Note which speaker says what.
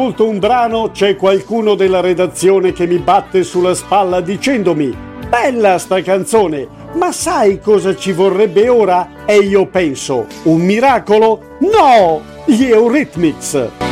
Speaker 1: ascolto un brano c'è qualcuno della redazione che mi batte sulla spalla dicendomi: bella sta canzone, ma sai cosa ci vorrebbe ora? E io penso: un miracolo? No! Gli Eurythmics!